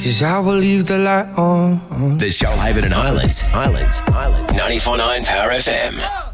'cause I will leave the light on. The Shoalhaven and Highlands. 94.9 Power FM.